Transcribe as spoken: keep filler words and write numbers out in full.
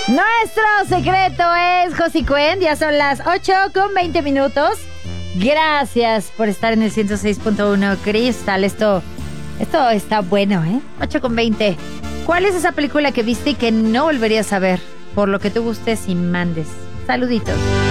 Nuestro secreto es Josie Cuen. Ya son las ocho con veinte minutos. Gracias por estar en el ciento seis punto uno Cristal. Esto, esto está bueno, ¿eh? ocho con veinte. ¿Cuál es esa película que viste y que no volverías a ver? Por lo que tú gustes y mandes. Saluditos.